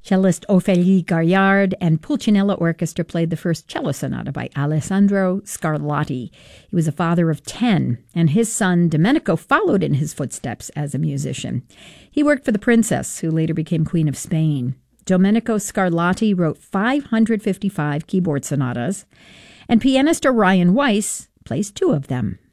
Cellist Ophélie Gaillard and Pulcinella Orchestra played the first cello sonata by Alessandro Scarlatti. He was a father of 10, and his son Domenico followed in his footsteps as a musician. He worked for the princess, who later became Queen of Spain. Domenico Scarlatti wrote 555 keyboard sonatas, and pianist Orion Weiss plays 2 of them.